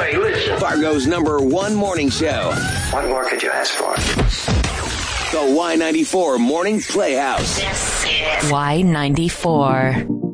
Hey, listen. Fargo's #1 morning show. What more could you ask for? The Y94 Morning Playhouse. Y94.